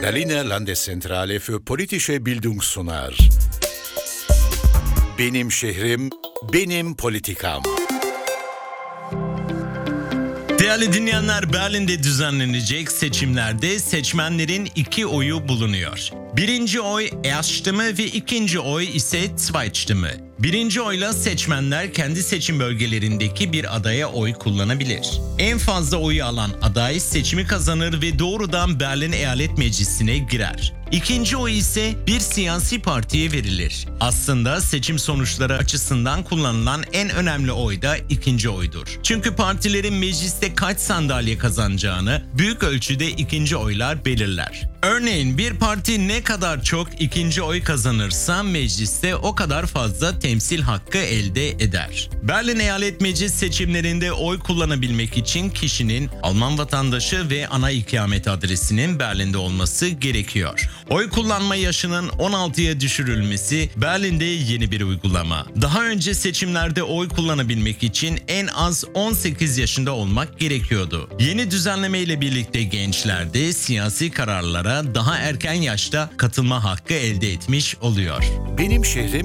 Berliner Landeszentrale für politische Bildung sunar. Benim şehrim, benim politikam. Değerli dinleyenler, Berlin'de düzenlenecek seçimlerde seçmenlerin 2 oyu bulunuyor. Birinci oy Erststimme ve ikinci oy ise Zweitstimme. Birinci oyla seçmenler kendi seçim bölgelerindeki bir adaya oy kullanabilir. En fazla oyu alan aday seçimi kazanır ve doğrudan Berlin Eyalet Meclisi'ne girer. İkinci oy ise bir siyasi partiye verilir. Aslında seçim sonuçları açısından kullanılan en önemli oy da ikinci oydur. Çünkü partilerin mecliste kaç sandalye kazanacağını büyük ölçüde ikinci oylar belirler. Örneğin bir parti ne kadar çok ikinci oy kazanırsa mecliste o kadar fazla temsil hakkı elde eder. Berlin Eyalet Meclis seçimlerinde oy kullanabilmek için kişinin Alman vatandaşı ve ana ikamet adresinin Berlin'de olması gerekiyor. Oy kullanma yaşının 16'ya düşürülmesi Berlin'de yeni bir uygulama. Daha önce seçimlerde oy kullanabilmek için en az 18 yaşında olmak gerekiyordu. Yeni düzenleme ile birlikte gençler de siyasi kararlara daha erken yaşta katılma hakkı elde etmiş oluyor. Benim şehrim,